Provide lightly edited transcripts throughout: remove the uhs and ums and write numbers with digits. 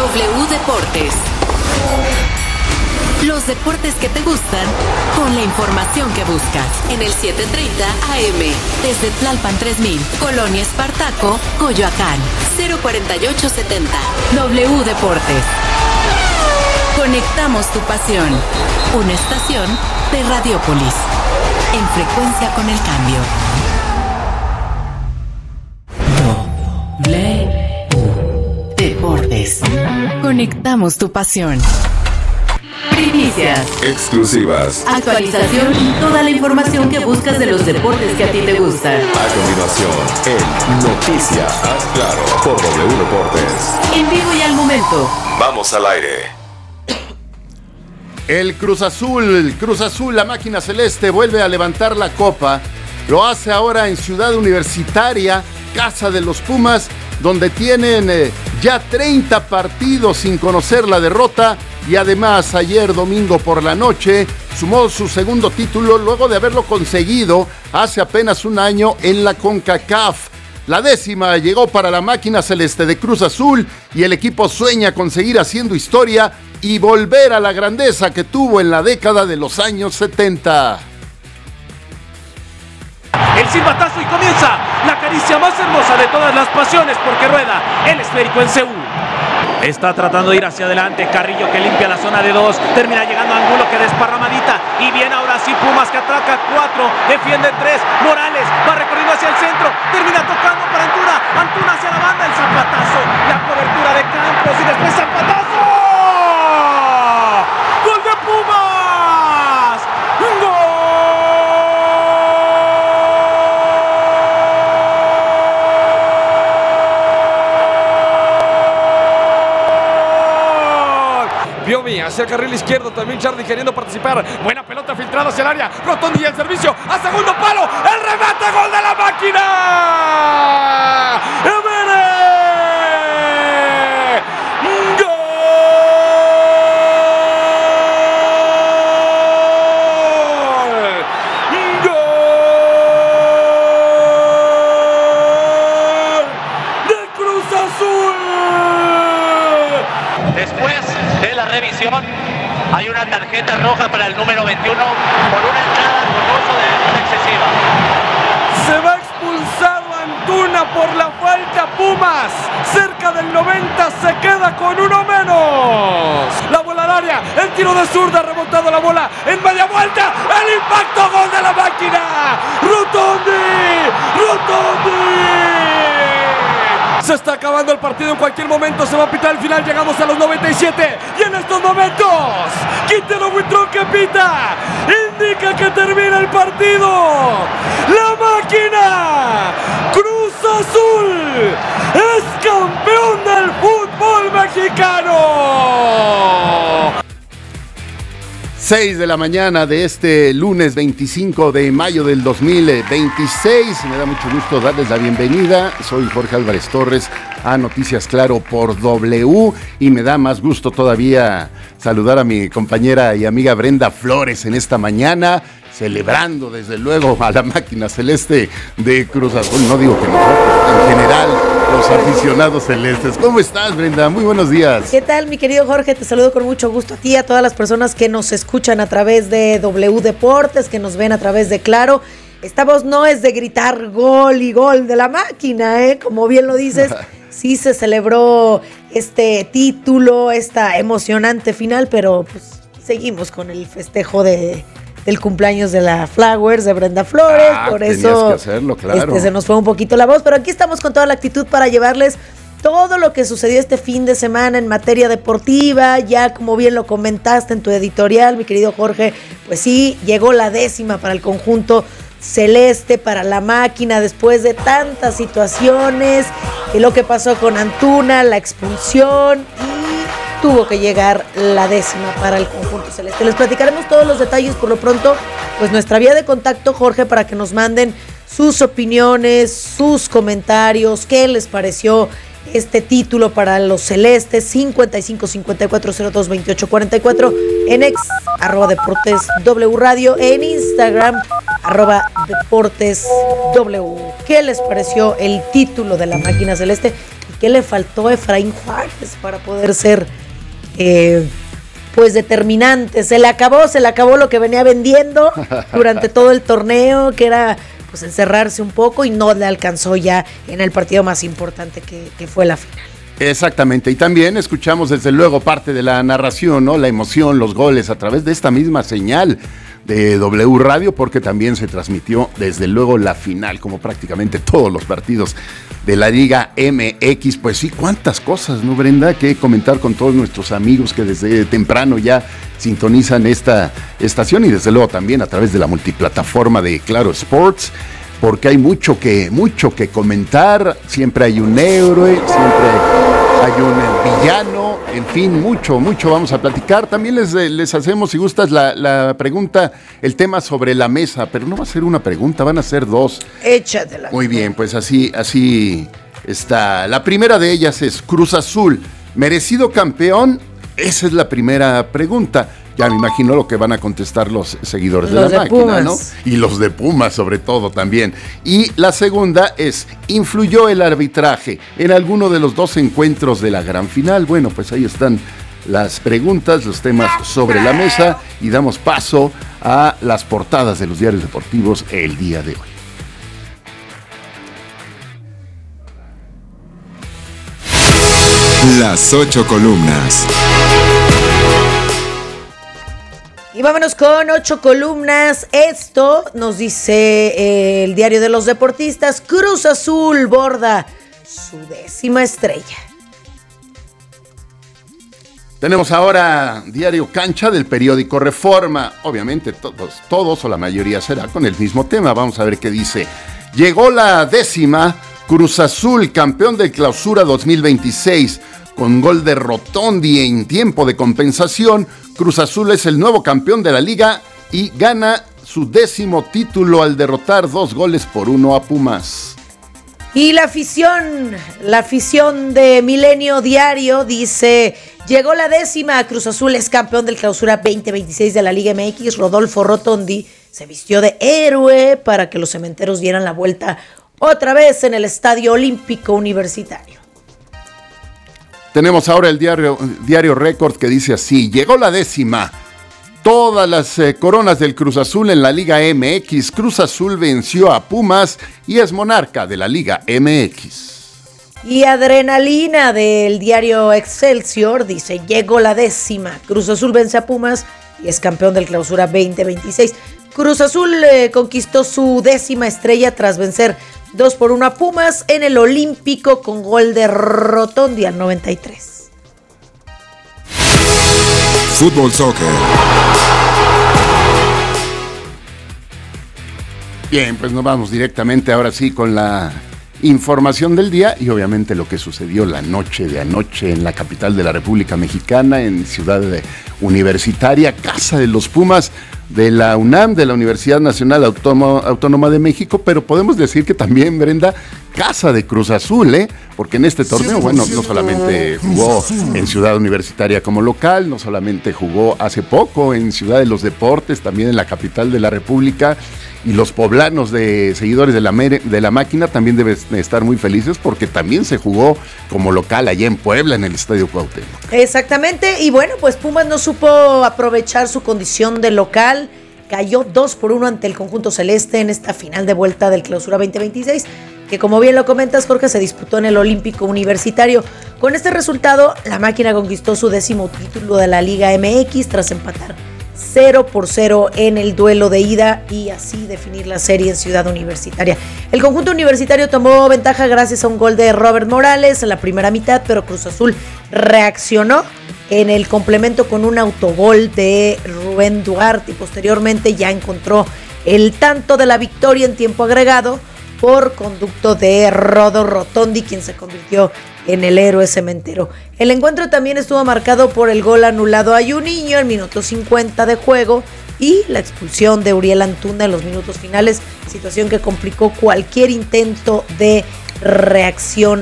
W Deportes. Los deportes que te gustan, con la información que buscas. En el 7:30 AM, desde Tlalpan 3000, Colonia Espartaco, Coyoacán, 04870. W Deportes. Conectamos tu pasión. Una estación de Radiopolis. En frecuencia con el cambio. W Deportes. Conectamos tu pasión. Primicias. Exclusivas. Actualización y toda la información que buscas de los deportes que a ti te gustan. A continuación, en Noticias, claro, por W Deportes. En vivo y al momento. Vamos al aire. El Cruz Azul, la máquina celeste, vuelve a levantar la copa. Lo hace ahora en Ciudad Universitaria, casa de los Pumas, donde tienen ya 30 partidos sin conocer la derrota. Y además, ayer domingo por la noche, sumó su segundo título luego de haberlo conseguido hace apenas un año en la CONCACAF. La 10ª llegó para la máquina celeste de Cruz Azul y el equipo sueña con seguir haciendo historia y volver a la grandeza que tuvo en la década de los años 70. El silbatazo y comienza la caricia más hermosa de todas las pasiones porque rueda el esférico en Seúl. Está tratando de ir hacia adelante Carrillo, que limpia la zona de 2, termina llegando a Angulo, que desparramadita, y bien ahora sí Pumas, que atraca 4, defiende 3, Morales va recorriendo hacia el centro, termina tocando para Antuna hacia la banda, el zapatazo, la cobertura de Campos y después zapatazo, gol de Pumas, gol. Piovi hacia el carril izquierdo, también Charlie queriendo participar. Buena pelota filtrada hacia el área. Rotondi el servicio a segundo palo. El remate, gol de la máquina. ¡Evere! ¡Gol! ¡Gol! ¡De Cruz Azul! Después de la revisión hay una tarjeta roja para el número 21 por una entrada con uso de velocidad excesiva. Se va expulsado Antuna por la falta. Pumas cerca del 90 se queda con uno menos. La bola al área, el tiro de zurda, rebotado la bola en media vuelta, el impacto, gol de la máquina. Rotondi. Se está acabando el partido, en cualquier momento se va a pitar el final, llegamos a los 97 y en estos momentos Quintero Buitrón que pita indica que termina el partido. La máquina Cruz Azul es campeón del fútbol mexicano. 6 de la mañana de este lunes 25 de mayo del 2026. Me da mucho gusto darles la bienvenida. Soy Jorge Álvarez Torres a Noticias Claro por W y me da más gusto todavía saludar a mi compañera y amiga Brenda Flores en esta mañana, celebrando desde luego a la máquina celeste de Cruz Azul. No digo que nosotros, en general, los aficionados celestes. ¿Cómo estás, Brenda? Muy buenos días. ¿Qué tal, mi querido Jorge? Te saludo con mucho gusto a ti, a todas las personas que nos escuchan a través de W Deportes, que nos ven a través de Claro. Esta voz no es de gritar gol y gol de la máquina, ¿eh? Como bien lo dices, sí se celebró este título, esta emocionante final, pero pues seguimos con el festejo del cumpleaños de la Flowers, de Brenda Flores, por eso que hacerlo, claro. Se nos fue un poquito la voz, pero aquí estamos con toda la actitud para llevarles todo lo que sucedió este fin de semana en materia deportiva. Ya como bien lo comentaste en tu editorial, mi querido Jorge, pues sí, llegó la 10ª para el conjunto celeste, para la máquina, después de tantas situaciones, y lo que pasó con Antuna, la expulsión, y tuvo que llegar la 10ª para el conjunto celeste. Les platicaremos todos los detalles por lo pronto, pues nuestra vía de contacto, Jorge, para que nos manden sus opiniones, sus comentarios, qué les pareció este título para los celestes. 55 54 02 28 44 en ex @Deportes W Radio, en Instagram Deportes W. ¿Qué les pareció el título de la máquina celeste? ¿Y qué le faltó a Efraín Juárez para poder ser pues determinante? Se le acabó lo que venía vendiendo durante todo el torneo, que era pues encerrarse un poco, y no le alcanzó ya en el partido más importante que fue la final. Exactamente, y también escuchamos desde luego parte de la narración, ¿no? La emoción, los goles a través de esta misma señal de W Radio, porque también se transmitió desde luego la final, como prácticamente todos los partidos de la Liga MX. Pues sí, cuántas cosas, ¿no, Brenda? Que comentar con todos nuestros amigos que desde temprano ya sintonizan esta estación, y desde luego también a través de la multiplataforma de Claro Sports, porque hay mucho que comentar. Siempre hay un héroe, siempre hay un villano, en fin, mucho vamos a platicar. También les hacemos, si gustas, la pregunta, el tema sobre la mesa, pero no va a ser una pregunta, van a ser dos. Échatela. Muy bien, pues así está. La primera de ellas es: Cruz Azul, ¿merecido campeón? Esa es la primera pregunta. Ya me imagino lo que van a contestar los seguidores de la máquina, Pumas, ¿no? Y los de Pumas sobre todo también. Y la segunda es: ¿influyó el arbitraje en alguno de los dos encuentros de la gran final? Bueno, pues ahí están las preguntas, los temas sobre la mesa, y damos paso a las portadas de los diarios deportivos el día de hoy. Las 8 columnas. Y vámonos con 8 columnas. Esto nos dice el diario de los deportistas: Cruz Azul borda su 10ª estrella. Tenemos ahora Diario Cancha del periódico Reforma. Obviamente todos o la mayoría será con el mismo tema. Vamos a ver qué dice. Llegó la 10ª, Cruz Azul, campeón de Clausura 2026. Con gol de Rotondi en tiempo de compensación, Cruz Azul es el nuevo campeón de la liga y gana su 10º título al derrotar 2-1 a Pumas. Y la afición de Milenio Diario dice: llegó la 10ª, Cruz Azul es campeón del Clausura 2026 de la Liga MX. Rodolfo Rotondi se vistió de héroe para que los cementeros dieran la vuelta otra vez en el Estadio Olímpico Universitario. Tenemos ahora el diario Récord, que dice así: llegó la 10ª. Todas las coronas del Cruz Azul en la Liga MX. Cruz Azul venció a Pumas y es monarca de la Liga MX. Y Adrenalina del diario Excelsior dice: llegó la 10ª. Cruz Azul vence a Pumas y es campeón del Clausura 2026. Cruz Azul conquistó su 10ª estrella tras vencer 2-1 a Pumas en el Olímpico con gol de Rotondi al 93. Fútbol Soccer. Bien, pues nos vamos directamente ahora sí con la información del día y obviamente lo que sucedió la noche de anoche en la capital de la República Mexicana, en Ciudad Universitaria, casa de los Pumas de la UNAM, de la Universidad Nacional Autónoma de México, pero podemos decir que también, Brenda, casa de Cruz Azul, porque en este torneo, bueno, no solamente jugó en Ciudad Universitaria como local, no solamente jugó hace poco en Ciudad de los Deportes, también en la capital de la República, y los poblanos de seguidores de la máquina también deben estar muy felices porque también se jugó como local allá en Puebla, en el Estadio Cuauhtémoc. Exactamente, y bueno, pues Pumas no supo aprovechar su condición de local, cayó 2-1 ante el conjunto celeste en esta final de vuelta del Clausura 2026, que como bien lo comentas, Jorge, se disputó en el Olímpico Universitario. Con este resultado, la máquina conquistó su 10º título de la Liga MX tras empatar 0-0 en el duelo de ida y así definir la serie en Ciudad Universitaria. El conjunto universitario tomó ventaja gracias a un gol de Robert Morales en la primera mitad, pero Cruz Azul reaccionó en el complemento con un autogol de Rubén Duarte y posteriormente ya encontró el tanto de la victoria en tiempo agregado por conducto de Rodo Rotondi, quien se convirtió en el héroe cementero. El encuentro también estuvo marcado por el gol anulado a Juninho al minuto 50 de juego y la expulsión de Uriel Antuna en los minutos finales, situación que complicó cualquier intento de reacción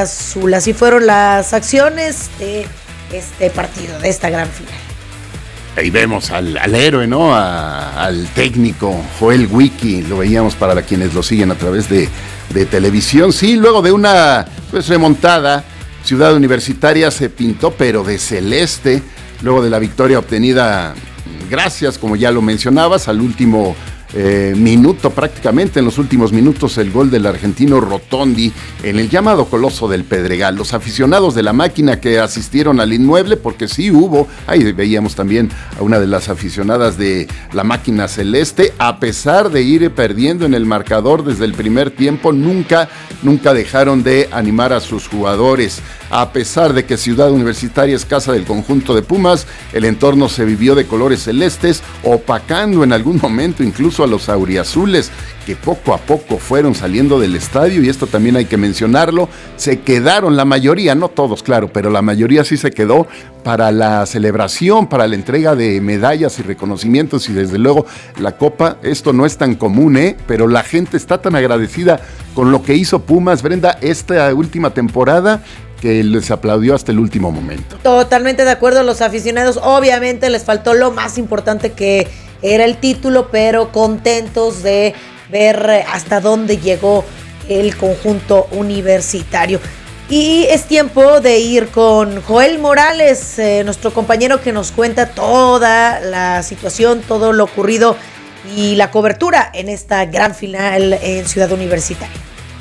auriazul. Así fueron las acciones de este partido, de esta gran final. Ahí vemos al héroe, ¿no? Al técnico Joel Wiki, lo veíamos para quienes lo siguen a través de televisión. Sí, luego de una remontada, Ciudad Universitaria se pintó, pero de celeste, luego de la victoria obtenida, gracias, como ya lo mencionabas, al último minuto, prácticamente en los últimos minutos, el gol del argentino Rotondi en el llamado Coloso del Pedregal. Los aficionados de la máquina que asistieron al inmueble, porque sí hubo, ahí veíamos también a una de las aficionadas de la máquina celeste, a pesar de ir perdiendo en el marcador desde el primer tiempo, nunca dejaron de animar a sus jugadores. A pesar de que Ciudad Universitaria es casa del conjunto de Pumas, el entorno se vivió de colores celestes, opacando en algún momento incluso a los auriazules, que poco a poco fueron saliendo del estadio, y esto también hay que mencionarlo. Se quedaron, la mayoría, no todos, claro, pero la mayoría sí se quedó para la celebración, para la entrega de medallas y reconocimientos, y desde luego la copa. Esto no es tan común, pero la gente está tan agradecida con lo que hizo Pumas, Brenda, esta última temporada, que les aplaudió hasta el último momento. Totalmente de acuerdo, los aficionados obviamente les faltó lo más importante, que era el título, pero contentos de ver hasta dónde llegó el conjunto universitario. Y es tiempo de ir con Joel Morales, nuestro compañero que nos cuenta toda la situación, todo lo ocurrido y la cobertura en esta gran final en Ciudad Universitaria.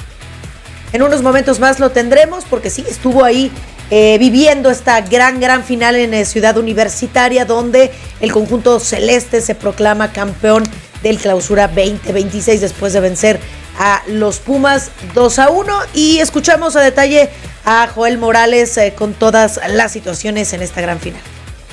En unos momentos más lo tendremos, porque sí, estuvo ahí viviendo esta gran final en Ciudad Universitaria, donde el conjunto celeste se proclama campeón del Clausura 2026 después de vencer a los Pumas 2-1. Y escuchamos a detalle a Joel Morales con todas las situaciones en esta gran final.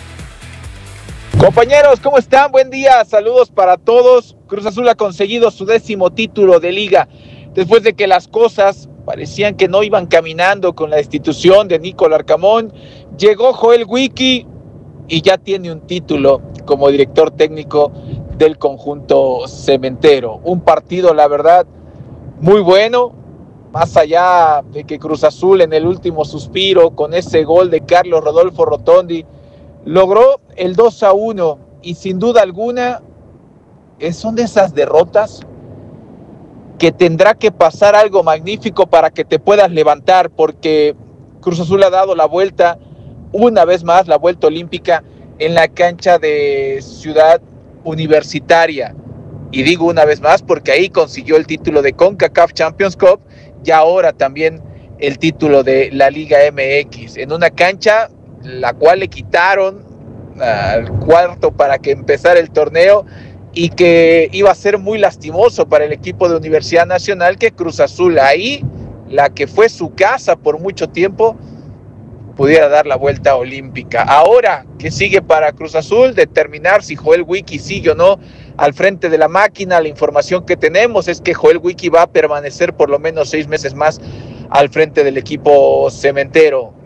Compañeros, ¿cómo están? Buen día, saludos para todos. Cruz Azul ha conseguido su 10º título de liga, después de que las cosas parecían que no iban caminando con la destitución de Nico Larcamón. Llegó Joel Wiki y ya tiene un título como director técnico del conjunto cementero. Un partido, la verdad, muy bueno, más allá de que Cruz Azul en el último suspiro, con ese gol de Carlos Rodolfo Rotondi, logró el 2-1, y sin duda alguna son de esas derrotas que tendrá que pasar algo magnífico para que te puedas levantar, porque Cruz Azul ha dado la vuelta, una vez más, la vuelta olímpica en la cancha de Ciudad Universitaria. Y digo una vez más porque ahí consiguió el título de CONCACAF Champions Cup y ahora también el título de la Liga MX, en una cancha la cual le quitaron al cuarto para que empezara el torneo, y que iba a ser muy lastimoso para el equipo de Universidad Nacional que Cruz Azul, ahí, la que fue su casa por mucho tiempo, pudiera dar la vuelta olímpica. Ahora, ¿qué sigue para Cruz Azul? Determinar si Joel Wiki sigue o no al frente de la máquina. La información que tenemos es que Joel Wiki va a permanecer por lo menos 6 meses más al frente del equipo cementero.